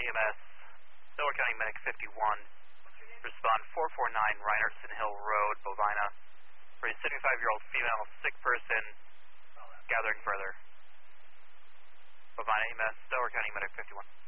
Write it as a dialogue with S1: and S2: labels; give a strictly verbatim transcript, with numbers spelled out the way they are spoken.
S1: E M S, Delaware County Medic fifty-one. Respond four four nine Reinertson Hill Road, Bovina, for a seventy-five-year-old female sick person, gathering further. Bovina E M S, Delaware County Medic fifty-one.